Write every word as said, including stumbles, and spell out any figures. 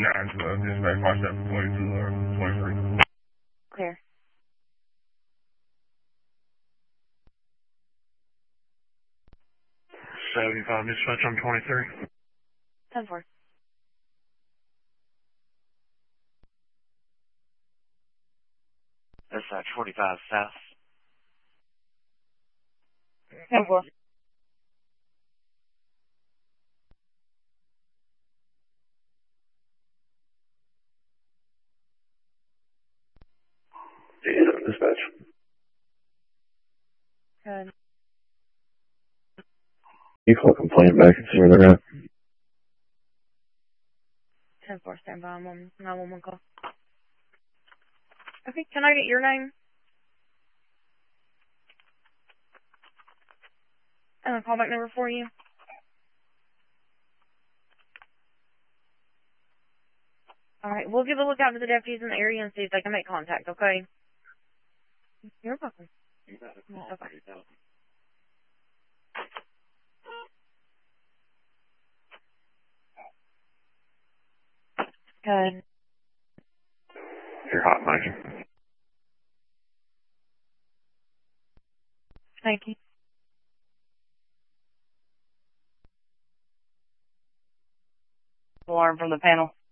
Clear. seventy-five, dispatch on twenty-three. ten four. That's uh, twenty-five south. ten four. Dispatch. Good. You call a complaint back and see where they're at. ten four, stand by. I'm on nine one one call. Okay, can I get your name? And a callback number for you? Alright, we'll give a look out to the deputies in the area and see if they can make contact, okay? You're welcome. Bye-bye. Good. You're hot, Mike. Thank you. Alarm from the panel.